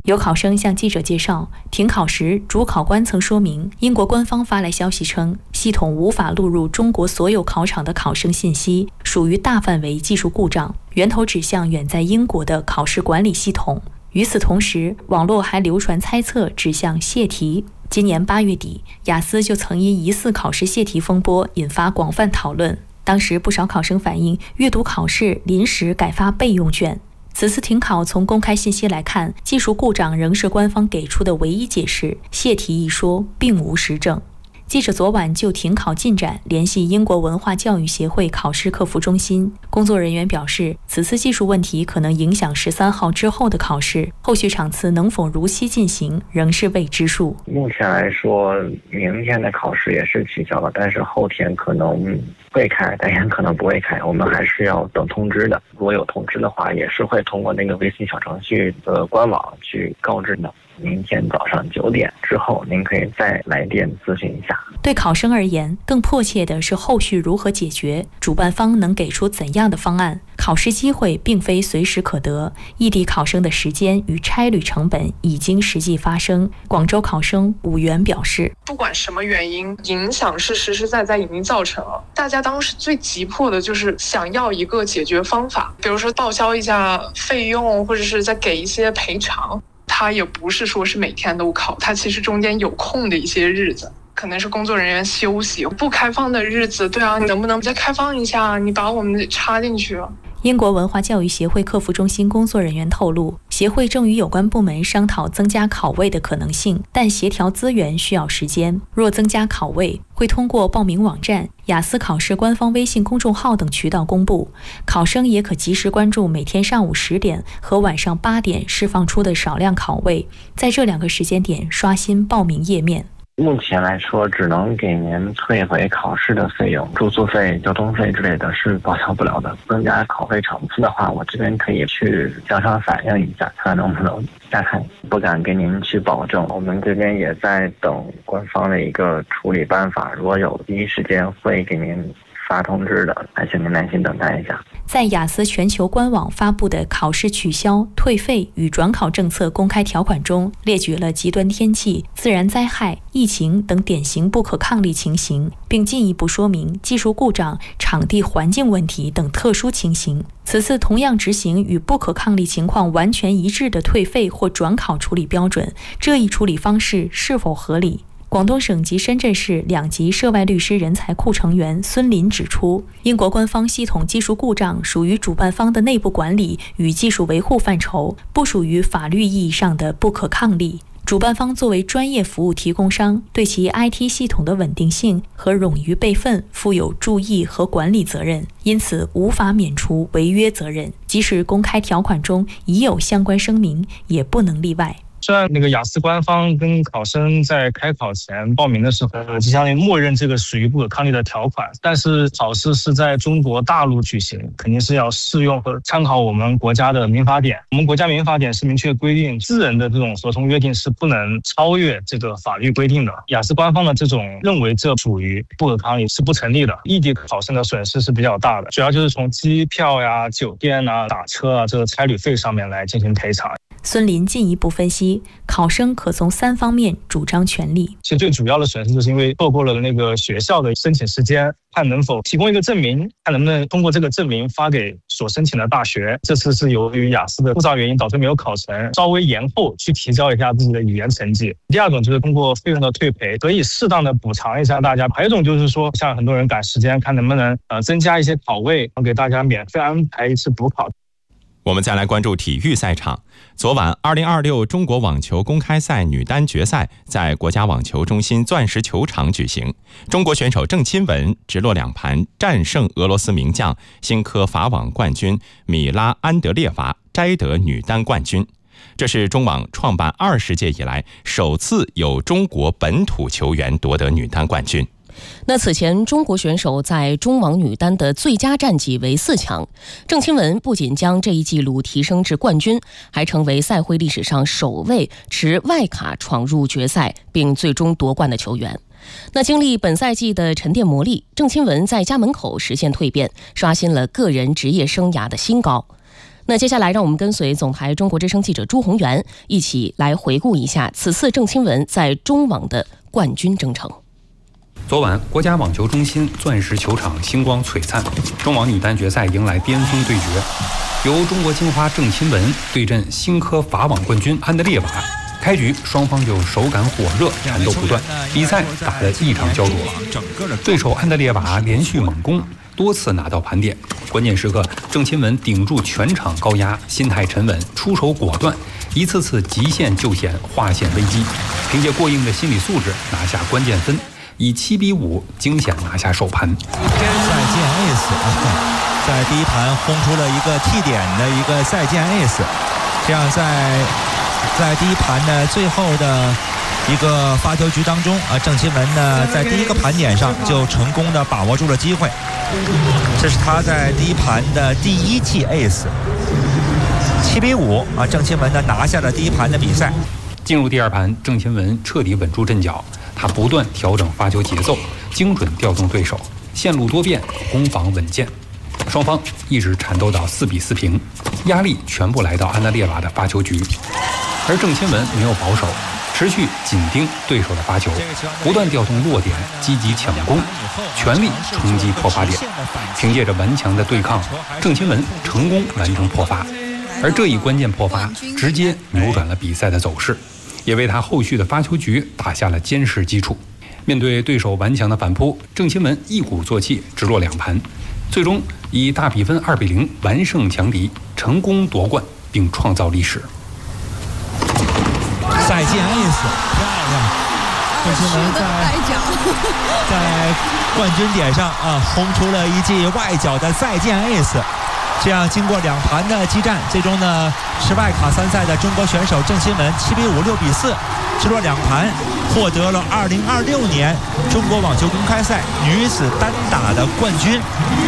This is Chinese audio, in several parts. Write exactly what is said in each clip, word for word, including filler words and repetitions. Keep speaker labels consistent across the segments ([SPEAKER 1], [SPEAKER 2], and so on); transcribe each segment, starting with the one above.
[SPEAKER 1] 有考生向记者介绍，停考时主考官曾说明，英国官方发来消息称，系统无法录入中国所有考场的考生信息，属于大范围技术故障，源头指向远在英国的考试管理系统。与此同时，网络还流传猜测指向泄题。今年八月底，雅思就曾因疑似考试泄题风波引发广泛讨论。当时不少考生反映，阅读考试临时改发备用卷。此次停考从公开信息来看，技术故障仍是官方给出的唯一解释，泄题一说并无实证。记者昨晚就停考进展联系英国文化教育协会考试客服中心，工作人员表示，此次技术问题可能影响十三号之后的考试，后续场次能否如期进行仍是未知数。
[SPEAKER 2] 目前来说，明天的考试也是取消了，但是后天可能会开，但也可能不会开，我们还是要等通知的。如果有通知的话，也是会通过那个微信小程序的官网去告知的。明天早上九点之后，您可以再来电咨询一下。
[SPEAKER 1] 对考生而言，更迫切的是后续如何解决，主办方能给出怎样的方案。考试机会并非随时可得，异地考生的时间与差旅成本已经实际发生。广州考生武元表示，
[SPEAKER 3] 不管什么原因，影响是实实在在已经造成了。大家当时最急迫的就是想要一个解决方法，比如说报销一下费用，或者是再给一些赔偿。它也不是说是每天都考，它其实中间有空的一些日子，可能是工作人员休息不开放的日子，对啊，你能不能再开放一下，你把我们插进去啊。
[SPEAKER 1] 英国文化教育协会客服中心工作人员透露，协会正与有关部门商讨增加考位的可能性，但协调资源需要时间。若增加考位，会通过报名网站、雅思考试官方微信公众号等渠道公布。考生也可及时关注每天上午十点和晚上八点释放出的少量考位，在这两个时间点刷新报名页面。
[SPEAKER 2] 目前来说，只能给您退回考试的费用，住宿费、交通费之类的是报销不了的。增加考费场次的话，我这边可以去向上反映一下，看能不能加开，不敢给您去保证。我们这边也在等官方的一个处理办法，如果有第一时间会给您发通知的，还请您耐心等待一下。
[SPEAKER 1] 在雅思全球官网发布的考试取消、退费与转考政策公开条款中，列举了极端天气、自然灾害、疫情等典型不可抗力情形，并进一步说明技术故障、场地环境问题等特殊情形。此次同样执行与不可抗力情况完全一致的退费或转考处理标准，这一处理方式是否合理？广东省及深圳市两级涉外律师人才库成员孙林指出，英国官方系统技术故障属于主办方的内部管理与技术维护范畴，不属于法律意义上的不可抗力。主办方作为专业服务提供商，对其 I T 系统的稳定性和冗余备份负有注意和管理责任，因此无法免除违约责任，即使公开条款中已有相关声明，也不能例外。
[SPEAKER 4] 虽然那个雅思官方跟考生在开考前报名的时候，就相当于默认这个属于不可抗力的条款，但是考试是在中国大陆举行，肯定是要适用和参考我们国家的民法典。我们国家民法典是明确规定，私人的这种合同约定是不能超越这个法律规定的。雅思官方的这种认为这属于不可抗力是不成立的。异地考生的损失是比较大的，主要就是从机票呀、酒店啊、打车啊这个差旅费上面来进行赔偿。
[SPEAKER 1] 孙林进一步分析，考生可从三方面主张权利。
[SPEAKER 4] 其实最主要的损失就是因为错过了那个学校的申请时间，看能否提供一个证明，看能不能通过这个证明发给所申请的大学。这次是由于雅思的复杂原因导致没有考成，稍微延后去提交一下自己的语言成绩。第二种就是通过费用的退赔，可以适当的补偿一下大家。还有一种就是说，像很多人赶时间，看能不能呃增加一些考位，给大家免费安排一次补考。
[SPEAKER 5] 我们再来关注体育赛场。昨晚二零二六中国网球公开赛女单决赛在国家网球中心钻石球场举行，中国选手郑钦文直落两盘战胜俄罗斯名将、新科法网冠军米拉安德烈娃，摘得女单冠军。这是中网创办二十届以来首次有中国本土球员夺得女单冠军。
[SPEAKER 6] 那此前中国选手在中网女单的最佳战绩为四强，郑钦文不仅将这一纪录提升至冠军，还成为赛会历史上首位持外卡闯入决赛并最终夺冠的球员。那经历本赛季的沉淀磨砺，郑钦文在家门口实现蜕变，刷新了个人职业生涯的新高。 那接下来让我们跟随总台中国之声记者朱宏元一起来回顾一下此次郑钦文在中网的冠军征程。
[SPEAKER 7] 昨晚，国家网球中心钻石球场星光璀璨，中网女单决赛迎来巅峰对决，由中国金花郑钦文对阵新科法网冠军安德烈瓦。开局双方就手感火热，缠斗不断，比赛打得异常焦灼。对手安德烈瓦连续猛攻，多次拿到盘点，关键时刻郑钦文顶住全场高压，心态沉稳，出手果断，一次次极限救险，化险为夷，凭借过硬的心理素质拿下关键分，以七比五惊险拿下首盘。
[SPEAKER 8] 再见 ace， 在第一盘轰出了一个 T 点的一个再见 ace， 这样在在第一盘的最后的一个发球局当中啊，郑钦文呢在第一个盘点上就成功的把握住了机会，这是他在第一盘的第一记 ace， 七比五啊，郑钦文呢拿下了第一盘的比赛。
[SPEAKER 7] 进入第二盘，郑钦文彻底稳住阵脚，他不断调整发球节奏，精准调动对手，线路多变，攻防稳健。双方一直缠斗到四比四平，压力全部来到安德烈瓦的发球局，而郑钦文没有保守，持续紧盯对手的发球，不断调动落点，积极抢攻，全力冲击破发点。凭借着顽强的对抗，郑钦文成功完成破发，而这一关键破发直接扭转了比赛的走势，也为他后续的发球局打下了坚实基础。面对对手顽强的反扑，郑钦文一鼓作气直落两盘，最终以大比分二比零完胜强敌，成功夺冠并创造历史。
[SPEAKER 8] 再见 ace， 漂亮！郑钦文在在冠军点上啊轰出了一记外角的再见 ace。这样经过两盘的激战，最终呢是外卡参赛的中国选手郑钦文七比五、六比四直落两盘，获得了二零二六年中国网球公开赛女子单打的冠军。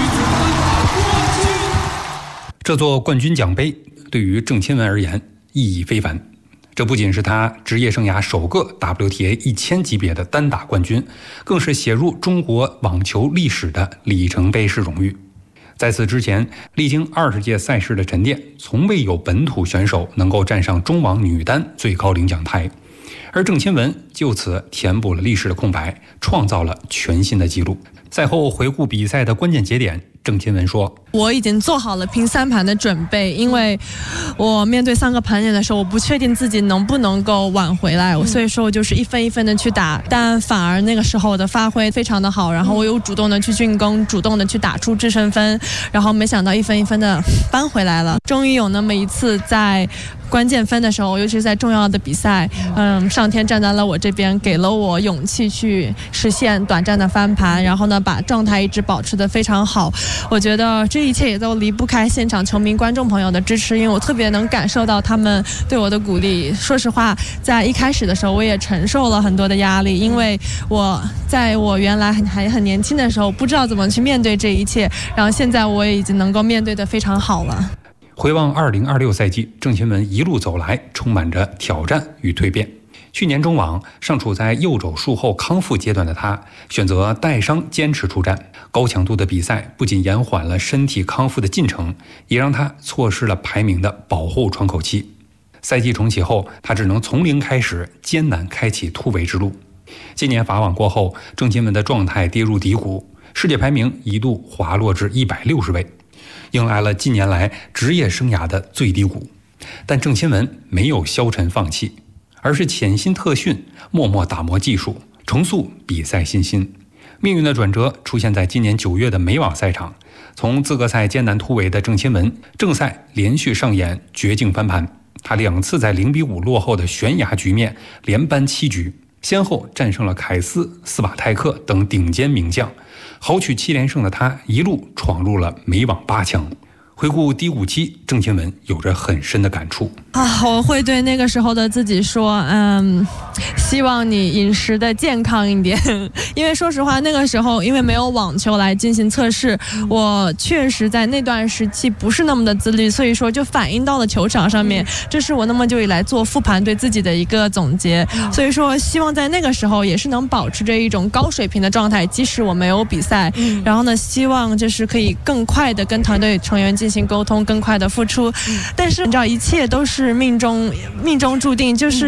[SPEAKER 7] 这座冠军奖杯对于郑钦文而言意义非凡，这不仅是他职业生涯首个 W T A 一千级别的单打冠军，更是写入中国网球历史的里程碑式荣誉。在此之前，历经二十届赛事的沉淀，从未有本土选手能够站上中网女单最高领奖台，而郑钦文就此填补了历史的空白，创造了全新的纪录。赛后回顾比赛的关键节点，郑钦文说：“
[SPEAKER 9] 我已经做好了拼三盘的准备，因为我面对三个盘点的时候，我不确定自己能不能够挽回来，嗯、所以说我就是一分一分的去打，但反而那个时候我的发挥非常的好，然后我又主动的去进攻，主动的去打出制胜分，然后没想到一分一分的扳回来了，终于有那么一次在关键分的时候，尤其是在重要的比赛，嗯，上天站在了我这边，给了我勇气去实现短暂的翻盘，然后呢，把状态一直保持得非常好。我觉得这一切也都离不开现场球迷、观众朋友的支持，因为我特别能感受到他们对我的鼓励。说实话，在一开始的时候，我也承受了很多的压力，因为我在我原来很还很年轻的时候，不知道怎么去面对这一切，然后现在我也已经能够面对得非常好了。
[SPEAKER 7] 回望二零二六赛季，郑钦文一路走来，充满着挑战与蜕变。去年中网尚处在右肘术后康复阶段的他，选择带伤坚持出战。高强度的比赛不仅延缓了身体康复的进程，也让他错失了排名的保护窗口期。赛季重启后，他只能从零开始，艰难开启突围之路。今年法网过后，郑钦文的状态跌入低谷，世界排名一度滑落至一百六十位，迎来了近年来职业生涯的最低谷。但郑钦文没有消沉放弃，而是潜心特训，默默打磨技术，重塑比赛信心。命运的转折出现在今年九月的美网赛场，从资格赛艰难突围的郑钦文，正赛连续上演绝境翻盘。他两次在零比五落后的悬崖局面连扳七局，先后战胜了凯斯、斯瓦泰克等顶尖名将，豪取七连胜的他一路闯入了美网八强。回顾低谷期，郑钦文有着很深的感触
[SPEAKER 9] 啊！我会对那个时候的自己说，嗯，希望你饮食的健康一点，因为说实话，那个时候因为没有网球来进行测试，我确实在那段时期不是那么的自律，所以说就反映到了球场上面。这是我那么久以来做复盘对自己的一个总结，所以说希望在那个时候也是能保持着一种高水平的状态，即使我没有比赛，然后呢，希望就是可以更快的跟团队成员进行行沟通，更快的付出。但是你知道，一切都是命中命中注定，就是